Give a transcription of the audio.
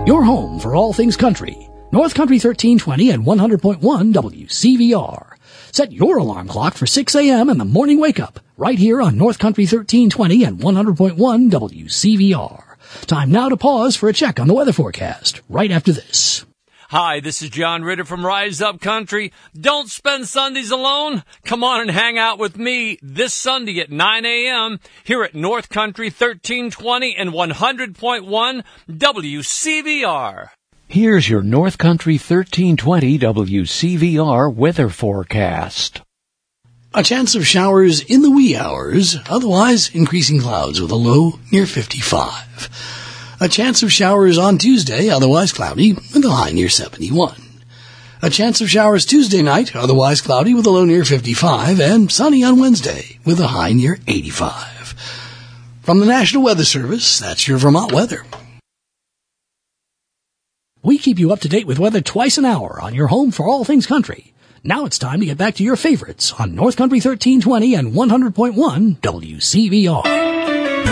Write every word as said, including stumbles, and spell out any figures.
Your home for all things country. North Country thirteen twenty and one hundred point one W C V R. Set your alarm clock for six a.m. and the morning wake-up right here on North Country thirteen twenty and one hundred point one W C V R. Time now to pause for a check on the weather forecast right after this. Hi, this is John Ritter from Rise Up Country. Don't spend Sundays alone. Come on and hang out with me this Sunday at nine a.m. here at North Country thirteen twenty and one hundred point one W C V R. Here's your North Country thirteen twenty W C V R weather forecast. A chance of showers in the wee hours, otherwise increasing clouds with a low near fifty-five. A chance of showers on Tuesday, otherwise cloudy, with a high near seventy-one. A chance of showers Tuesday night, otherwise cloudy, with a low near fifty-five, and sunny on Wednesday, with a high near eighty-five. From the National Weather Service, that's your Vermont weather. We keep you up to date with weather twice an hour on your home for all things country. Now it's time to get back to your favorites on North Country thirteen twenty and one hundred point one W C V R.